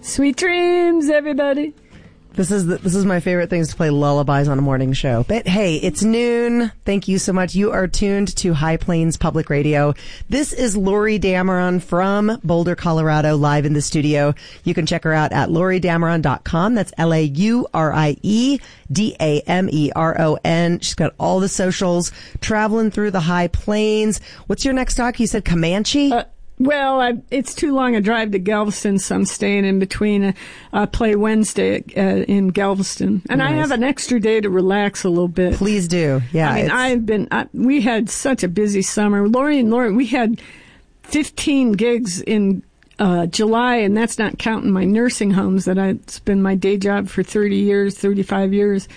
Sweet dreams, everybody. This is my favorite things to play lullabies on a morning show. But hey, it's noon. Thank you so much. You are tuned to High Plains Public Radio. This is Lori Dameron from Boulder, Colorado, live in the studio. You can check her out at LoriDameron.com. That's LauriDameron. She's got all the socials, traveling through the High Plains. What's your next talk? You said Comanche? Well, it's too long a drive to Galveston, so I'm staying in between. I play Wednesday in Galveston. And nice. I have an extra day to relax a little bit. Please do. Yeah. I mean, we had such a busy summer. Lori and Lori, we had 15 gigs in July, and that's not counting my nursing homes that it's been my day job for 35 years.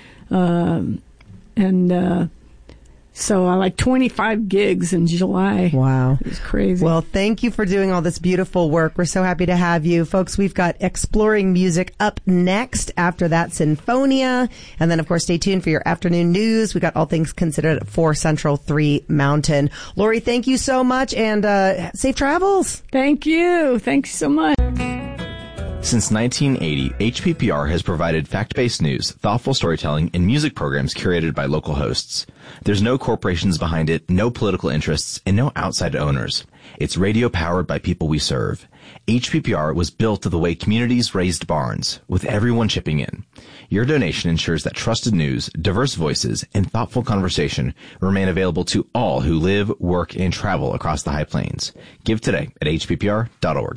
So I like 25 gigs in July. Wow. It was crazy. Well, thank you for doing all this beautiful work. We're so happy to have you. Folks, we've got Exploring Music up next. After that, Sinfonia. And then, of course, stay tuned for your afternoon news. We got All Things Considered at 4 Central, 3 Mountain. Lori, thank you so much, and safe travels. Thank you. Thanks so much. Since 1980, HPPR has provided fact-based news, thoughtful storytelling, and music programs curated by local hosts. There's no corporations behind it, no political interests, and no outside owners. It's radio powered by people we serve. HPPR was built the way communities raised barns, with everyone chipping in. Your donation ensures that trusted news, diverse voices, and thoughtful conversation remain available to all who live, work, and travel across the High Plains. Give today at hppr.org.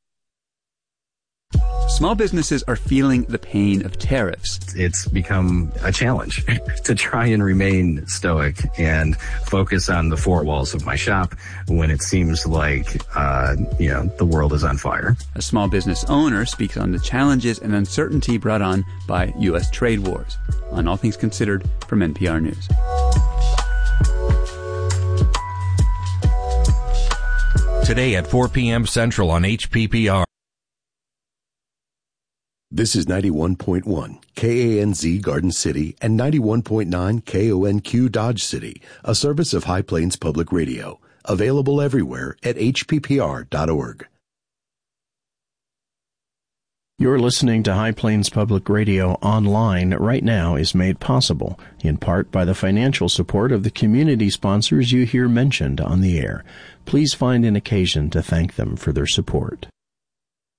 Small businesses are feeling the pain of tariffs. It's become a challenge to try and remain stoic and focus on the four walls of my shop when it seems like, the world is on fire. A small business owner speaks on the challenges and uncertainty brought on by U.S. trade wars. On All Things Considered from NPR News. Today at 4 p.m. Central on HPPR. This is 91.1 KANZ Garden City and 91.9 KONQ Dodge City, a service of High Plains Public Radio. Available everywhere at hppr.org. You're listening to High Plains Public Radio online right now is made possible, in part by the financial support of the community sponsors you hear mentioned on the air. Please find an occasion to thank them for their support.